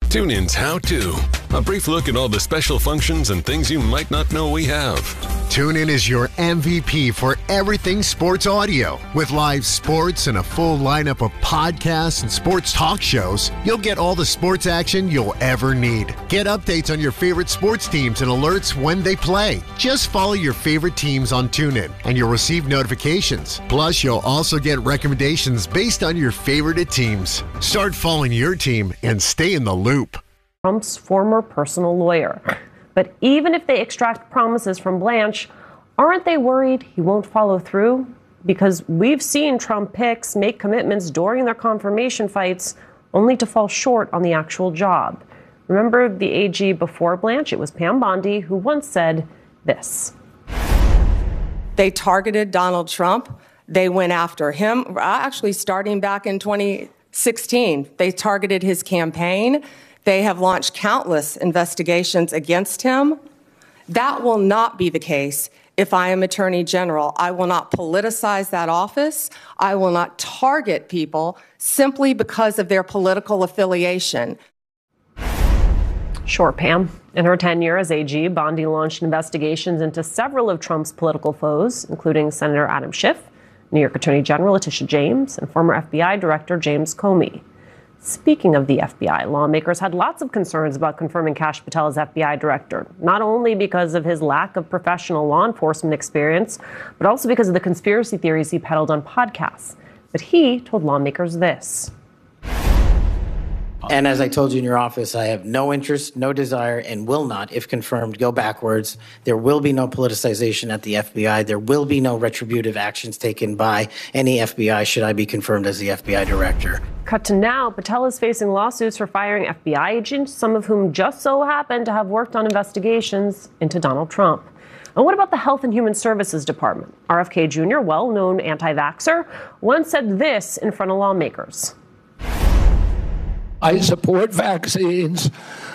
TuneIn's How To. A brief look at all the special functions and things you might not know we have. TuneIn is your MVP for everything sports audio. With live sports and a full lineup of podcasts and sports talk shows, you'll get all the sports action you'll ever need. Get updates on your favorite sports teams and alerts when they play. Just follow your favorite teams on TuneIn, and you'll receive notifications. Plus, you'll also get recommendations based on your favorite teams. Start following your team and stay in the loop. Trump's former personal lawyer. But even if they extract promises from Blanche, aren't they worried he won't follow through? Because we've seen Trump picks make commitments during their confirmation fights only to fall short on the actual job. Remember the AG before Blanche? It was Pam Bondi who once said this. They targeted Donald Trump. They went after him, actually starting back in 2016. They targeted his campaign. They have launched countless investigations against him. That will not be the case if I am Attorney General. I will not politicize that office. I will not target people simply because of their political affiliation. Sure, Pam. In her tenure as AG, Bondi launched investigations into several of Trump's political foes, including Senator Adam Schiff, New York Attorney General Letitia James, and former FBI Director James Comey. Speaking of the FBI, lawmakers had lots of concerns about confirming Kash Patel as FBI director, not only because of his lack of professional law enforcement experience, but also because of the conspiracy theories he peddled on podcasts. But he told lawmakers this. And as I told you in your office, I have no interest, no desire, and will not, if confirmed, go backwards. There will be no politicization at the FBI. There will be no retributive actions taken by any FBI should I be confirmed as the FBI director. Cut to now, Patel is facing lawsuits for firing FBI agents, some of whom just so happen to have worked on investigations into Donald Trump. And what about the Health and Human Services Department? RFK Jr., well-known anti-vaxxer, once said this in front of lawmakers. I support vaccines.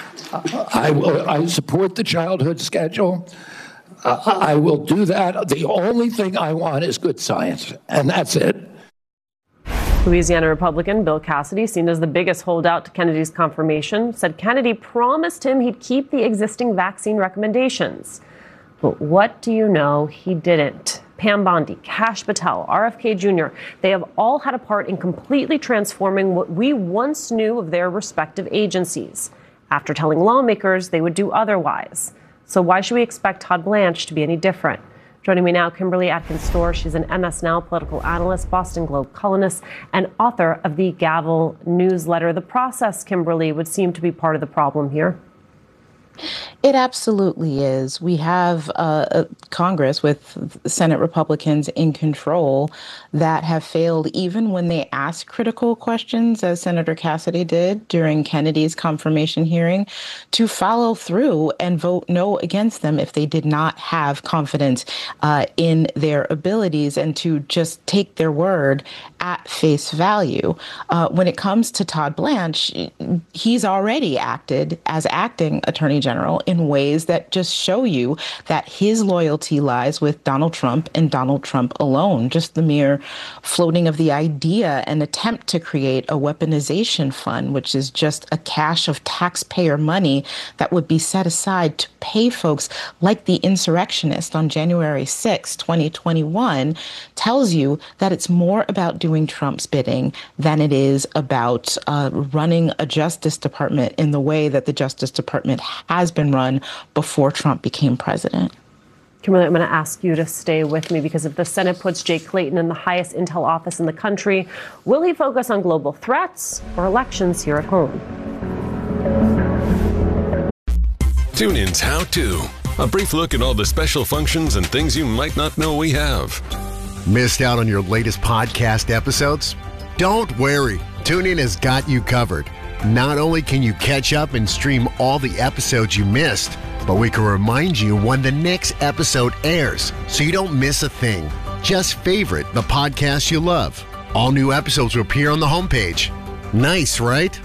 I support the childhood schedule. I will do that. The only thing I want is good science, and that's it. Louisiana Republican Bill Cassidy, seen as the biggest holdout to Kennedy's confirmation, said Kennedy promised him he'd keep the existing vaccine recommendations. But what do you know? He didn't. Pam Bondi, Kash Patel, RFK Jr., they have all had a part in completely transforming what we once knew of their respective agencies, after telling lawmakers they would do otherwise. So why should we expect Todd Blanche to be any different? Joining me now, Kimberly Atkins-Storr. She's an MS Now political analyst, Boston Globe columnist, and author of the Gavel newsletter. The process, Kimberly, would seem to be part of the problem here. It absolutely is. We have a Congress with Senate Republicans in control that have failed even when they ask critical questions, as Senator Cassidy did during Kennedy's confirmation hearing, to follow through and vote no against them if they did not have confidence in their abilities, and to just take their word at face value. When it comes to Todd Blanche, he's already acted as acting Attorney General in ways that just show you that his loyalty lies with Donald Trump and Donald Trump alone. Just the mere floating of the idea and attempt to create a weaponization fund, which is just a cache of taxpayer money that would be set aside to pay folks like the insurrectionists on January 6, 2021, tells you that it's more about doing Trump's bidding than it is about running a Justice Department in the way that the Justice Department has been run before Trump became president. Kimberly, I'm going to ask you to stay with me, because if the Senate puts Jay Clayton in the highest intel office in the country, will he focus on global threats or elections here at home? TuneIn's How To. A brief look at all the special functions and things you might not know we have. Missed out on your latest podcast episodes? Don't worry. TuneIn has got you covered. Not only can you catch up and stream all the episodes you missed, but we can remind you when the next episode airs so you don't miss a thing. Just favorite the podcast you love. All new episodes will appear on the homepage. Nice, right?